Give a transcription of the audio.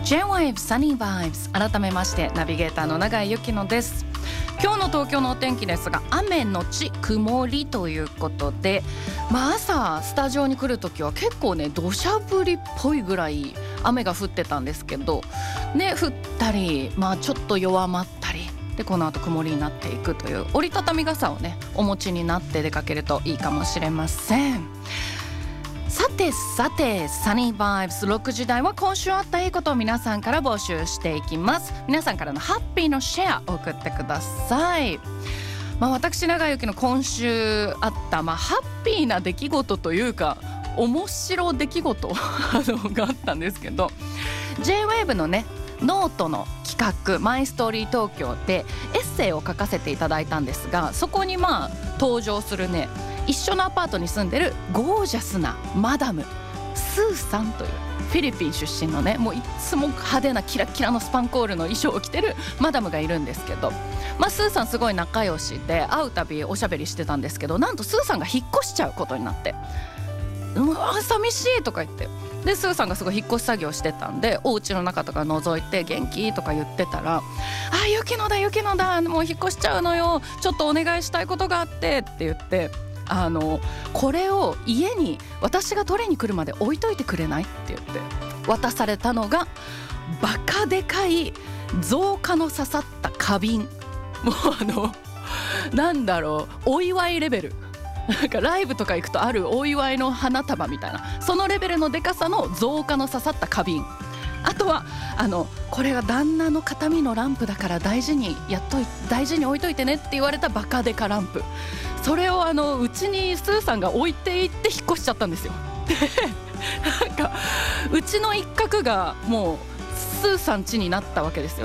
J-Wave Sunny Vibes、 改めましてナビゲーターの永井由紀乃です。今日の東京のお天気ですが、雨のち曇りということで、朝スタジオに来るときは結構ね土砂降りっぽいぐらい雨が降ってたんですけどね、降ったり、ちょっと弱まったりで、この後曇りになっていくという、折りたたみ傘をねお持ちになって出かけるといいかもしれません。さてサニーバイブス6時台は今週あったいいことを皆さんから募集していきます。皆さんからのハッピーのシェアを送ってください。私永井由紀の今週あったハッピーな出来事というか面白出来事があったんですけど、 J-Wave のねノートの企画マイストーリー東京でエッセイを書かせていただいたんですが、そこに登場するね、一緒のアパートに住んでるゴージャスなマダムスーさんというフィリピン出身のね、もういつも派手なキラキラのスパンコールの衣装を着てるマダムがいるんですけど、スーさんすごい仲良しで会うたびおしゃべりしてたんですけど、なんとスーさんが引っ越しちゃうことになって、寂しいとか言って、でスーさんがすごい引っ越し作業してたんで、お家の中とか覗いて元気とか言ってたら、ゆきのだもう引っ越しちゃうのよ、ちょっとお願いしたいことがあってって言って、これを家に私が取りに来るまで置いといてくれないって言って渡されたのがバカでかい造花の刺さった花瓶。もうなんだろう、お祝いレベル、なんかライブとか行くとあるお祝いの花束みたいな、そのレベルのでかさの造花の刺さった花瓶。あとはこれが旦那の形見のランプだから大事に置いといてねって言われたバカデカランプ、それをうちにスーさんが置いていって引っ越しちゃったんですよ。でなんかうちの一角がもうスーさん家になったわけですよ